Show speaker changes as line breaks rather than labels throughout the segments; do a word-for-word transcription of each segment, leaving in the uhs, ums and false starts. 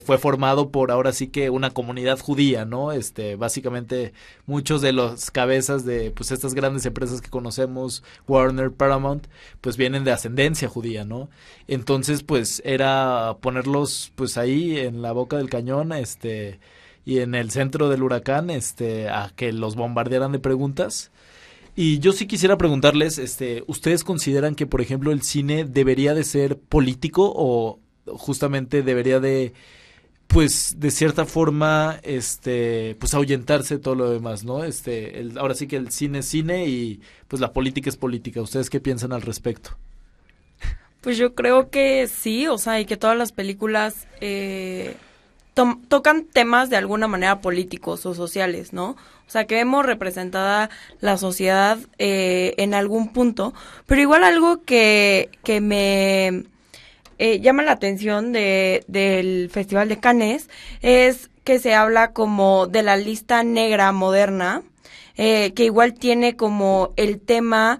fue formado por ahora sí que una comunidad judía, ¿no? Este, básicamente muchos de los cabezas de pues estas grandes empresas que conocemos, Warner, Paramount, pues vienen de ascendencia judía, ¿no? Entonces, pues era ponerlos pues ahí en la boca del cañón, este, y en el centro del huracán, este, a que los bombardearan de preguntas. Y yo sí quisiera preguntarles, este, ¿ustedes consideran que, por ejemplo, el cine debería de ser político o justamente debería de pues de cierta forma este pues ahuyentarse todo lo demás, ¿no? Este el, ahora sí que el cine es cine y pues la política es política. ¿Ustedes qué piensan al respecto?
Pues yo creo que sí, o sea, y que todas las películas eh, to- tocan temas de alguna manera políticos o sociales, ¿no? O sea, que vemos representada la sociedad eh, en algún punto, pero igual algo que, que me Eh, llama la atención de del Festival de Cannes es que se habla como de la lista negra moderna, eh, que igual tiene como el tema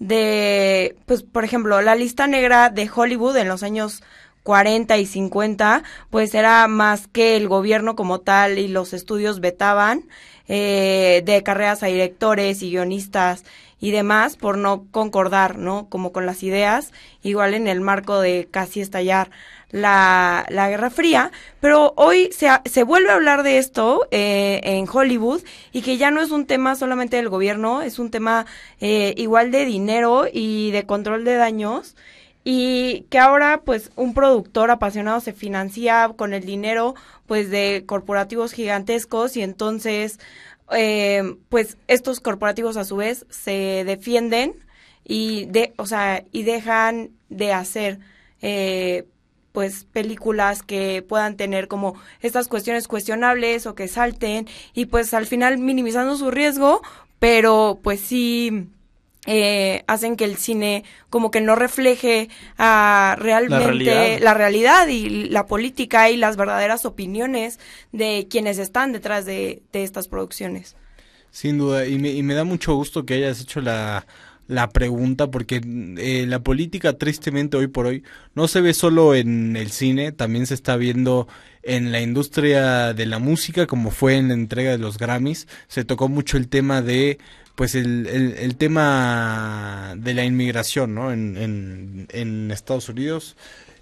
de, pues, por ejemplo, la lista negra de Hollywood en los años cuarenta y cincuenta, pues era más que el gobierno como tal y los estudios vetaban eh, de carreras a directores y guionistas y demás por no concordar, ¿no? Como con las ideas, igual en el marco de casi estallar la, la Guerra Fría, pero hoy se, se vuelve a hablar de esto eh, en Hollywood y que ya no es un tema solamente del gobierno, es un tema eh, igual de dinero y de control de daños, y que ahora pues un productor apasionado se financia con el dinero pues de corporativos gigantescos y entonces Eh, pues estos corporativos a su vez se defienden y de, o sea, y dejan de hacer eh, pues películas que puedan tener como estas cuestiones cuestionables o que salten y pues al final minimizando su riesgo, pero pues sí eh, hacen que el cine como que no refleje a realmente
La realidad.
la realidad y la política y las verdaderas opiniones de quienes están detrás de, de estas producciones.
Sin duda, y me, y me da mucho gusto que hayas hecho la, la pregunta, porque eh, la política tristemente hoy por hoy no se ve solo en el cine, también se está viendo en la industria de la música, como fue en la entrega de los Grammys. Se tocó mucho el tema de pues el, el, el tema de la inmigración, ¿no? En, en, en Estados Unidos,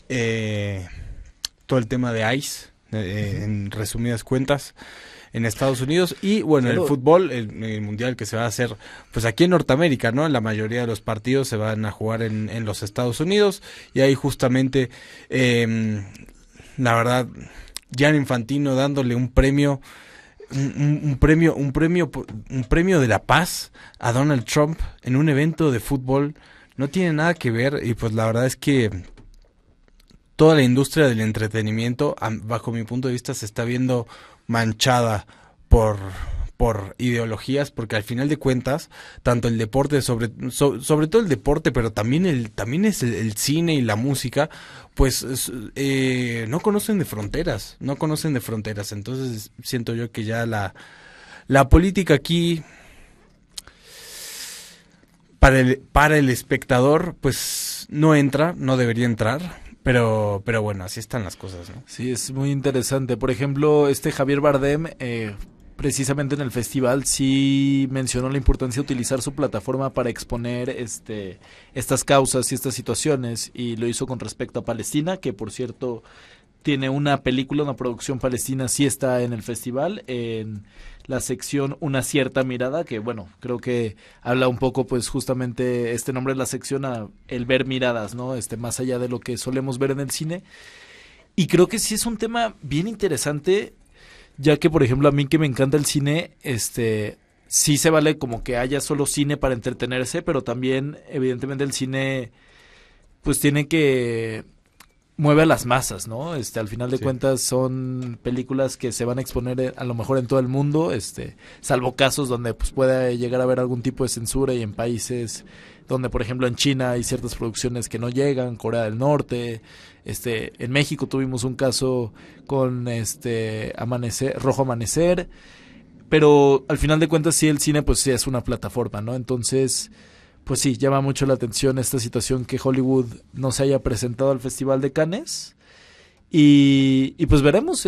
eh, todo el tema de ICE, eh, en resumidas cuentas, en Estados Unidos, y bueno, el fútbol, el, el mundial que se va a hacer pues aquí en Norteamérica, ¿no? La mayoría de los partidos se van a jugar en, en los Estados Unidos, y ahí justamente eh, la verdad Gianni Infantino dándole un premio Un, un, un premio un premio un premio de la paz a Donald Trump en un evento de fútbol no tiene nada que ver, y pues la verdad es que toda la industria del entretenimiento, bajo mi punto de vista, se está viendo manchada por por ideologías, porque al final de cuentas tanto el deporte, sobre so, sobre todo el deporte, pero también el también es el, el cine y la música, pues eh, no conocen de fronteras, no conocen de fronteras. Entonces siento yo que ya la la política aquí para el para el espectador pues no entra, no debería entrar. Pero, pero bueno, así están las cosas, ¿no?
Sí, es muy interesante. Por ejemplo, este Javier Bardem, eh, precisamente en el festival, sí mencionó la importancia de utilizar su plataforma para exponer este estas causas y estas situaciones, y lo hizo con respecto a Palestina, que por cierto tiene una película, una producción palestina, sí está en el festival, en la sección Una cierta mirada, que bueno, creo que habla un poco pues justamente este nombre de la sección a el ver miradas, ¿no? Este, más allá de lo que solemos ver en el cine. Y creo que sí es un tema bien interesante, ya que por ejemplo a mí que me encanta el cine, este, sí se vale como que haya solo cine para entretenerse, pero también evidentemente el cine pues tiene que mueve a las masas, ¿no? Este, al final de sí. cuentas son películas que se van a exponer a lo mejor en todo el mundo, este, salvo casos donde pues pueda llegar a haber algún tipo de censura, y en países donde por ejemplo en China hay ciertas producciones que no llegan, Corea del Norte, este, en México tuvimos un caso con este Amanecer, Rojo Amanecer, pero al final de cuentas sí, el cine pues sí es una plataforma, ¿no? Entonces pues sí, llama mucho la atención esta situación que Hollywood no se haya presentado al Festival de Cannes, y, y pues veremos